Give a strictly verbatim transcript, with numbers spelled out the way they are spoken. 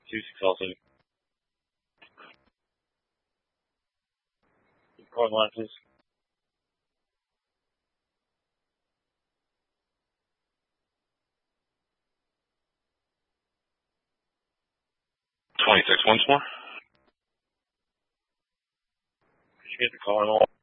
two six also. Recording line, please. twenty-six once more. Did you get the calling line?